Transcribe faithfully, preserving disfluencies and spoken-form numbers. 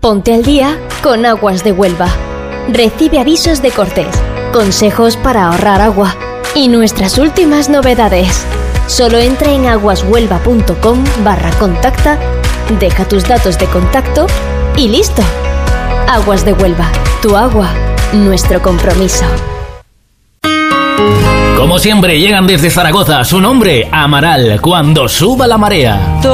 Ponte al día con Aguas de Huelva. Recibe avisos de cortes, consejos para ahorrar agua y nuestras últimas novedades. Solo entra en aguashuelva.com barra contacta, deja tus datos de contacto y listo. Aguas de Huelva, tu agua, nuestro compromiso. Como siempre, llegan desde Zaragoza, su nombre, Amaral, cuando suba la marea.